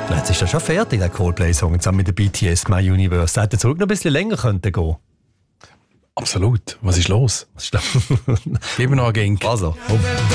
Jetzt ist das schon fertig, der Coldplay-Song, zusammen mit der BTS My Universe. Hätte zurück noch ein bisschen länger könnte gehen. Absolut. Was ist los? Gib mir noch einen Gink. Also,